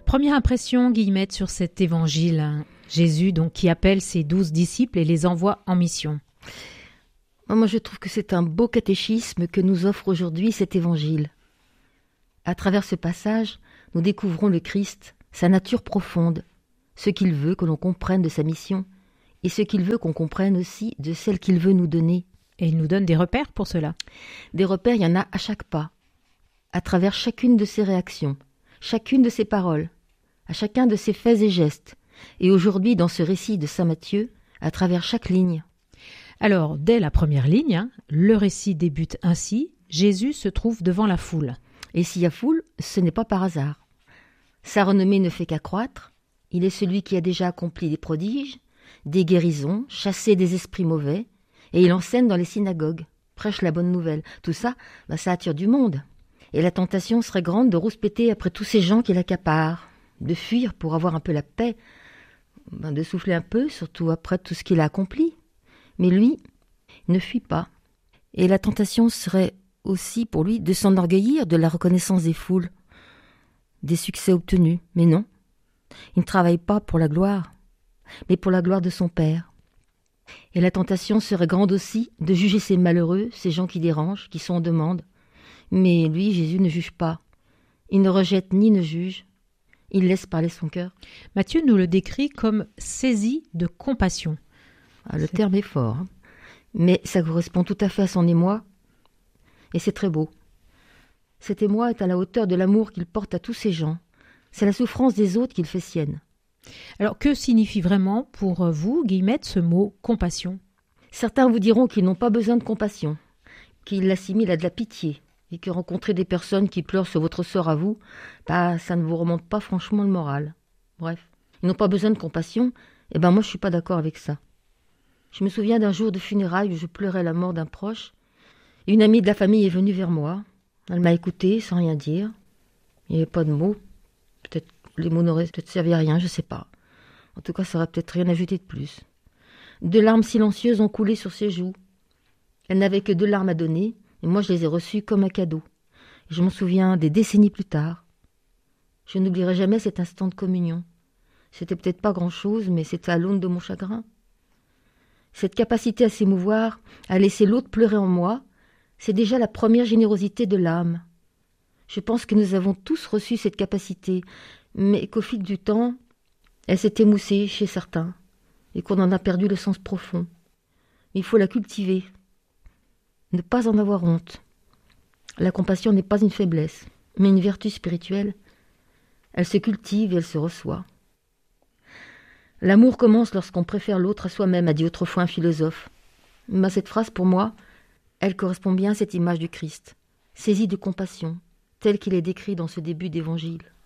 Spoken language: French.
Première impression, Guillemette, sur cet évangile. Jésus, donc, qui appelle ses 12 disciples et les envoie en mission. Moi, je trouve que c'est un beau catéchisme que nous offre aujourd'hui cet évangile. À travers ce passage, nous découvrons le Christ, sa nature profonde, ce qu'il veut que l'on comprenne de sa mission et ce qu'il veut qu'on comprenne aussi de celle qu'il veut nous donner. Et il nous donne des repères pour cela. Des repères, il y en a à chaque pas, à travers chacune de ses réactions, chacune de ses paroles, à chacun de ses faits et gestes, et aujourd'hui dans ce récit de saint Matthieu, à travers chaque ligne. Alors, dès la première ligne, le récit débute ainsi. Jésus se trouve devant la foule. Et s'il y a foule, ce n'est pas par hasard. Sa renommée ne fait qu'accroître. Il est celui qui a déjà accompli des prodiges, des guérisons, chassé des esprits mauvais, et il enseigne dans les synagogues, prêche la bonne nouvelle. Tout ça, ça attire du monde. Et la tentation serait grande de rouspéter après tous ces gens qui l'accaparent, de fuir pour avoir un peu la paix, de souffler un peu, surtout après tout ce qu'il a accompli. Mais lui ne fuit pas. Et la tentation serait aussi pour lui de s'enorgueillir de la reconnaissance des foules, des succès obtenus. Mais non, il ne travaille pas pour la gloire, mais pour la gloire de son Père. Et la tentation serait grande aussi de juger ces malheureux, ces gens qui dérangent, qui sont en demande. Mais lui, Jésus ne juge pas. Il ne rejette ni ne juge. Il laisse parler son cœur. Matthieu nous le décrit comme saisi de compassion. Le terme est fort, hein. Mais ça correspond tout à fait à son émoi. Et c'est très beau. Cet émoi est à la hauteur de l'amour qu'il porte à tous ces gens. C'est la souffrance des autres qu'il fait sienne. Alors, que signifie vraiment pour vous, Guillemette, ce mot « compassion » ? Certains vous diront qu'ils n'ont pas besoin de compassion, qu'ils l'assimilent à de la pitié, et que rencontrer des personnes qui pleurent sur votre sort à vous, ça ne vous remonte pas franchement le moral. Bref, ils n'ont pas besoin de compassion, et moi je suis pas d'accord avec ça. Je me souviens d'un jour de funérailles où je pleurais la mort d'un proche. Une amie de la famille est venue vers moi. Elle m'a écoutée sans rien dire. Il n'y avait pas de mots. Peut-être les mots n'auraient peut-être servi à rien, je ne sais pas. En tout cas, ça n'aurait peut-être rien ajouté de plus. 2 larmes silencieuses ont coulé sur ses joues. Elle n'avait que 2 larmes à donner, et moi je les ai reçues comme un cadeau. Et je m'en souviens des décennies plus tard. Je n'oublierai jamais cet instant de communion. C'était peut-être pas grand-chose, mais c'était à l'aune de mon chagrin. Cette capacité à s'émouvoir, à laisser l'autre pleurer en moi, c'est déjà la première générosité de l'âme. Je pense que nous avons tous reçu cette capacité, mais qu'au fil du temps, elle s'est émoussée chez certains, et qu'on en a perdu le sens profond. Il faut la cultiver, ne pas en avoir honte. La compassion n'est pas une faiblesse, mais une vertu spirituelle. Elle se cultive et elle se reçoit. L'amour commence lorsqu'on préfère l'autre à soi-même, a dit autrefois un philosophe. Cette phrase, pour moi, elle correspond bien à cette image du Christ, saisi de compassion, tel qu'il est décrit dans ce début d'évangile.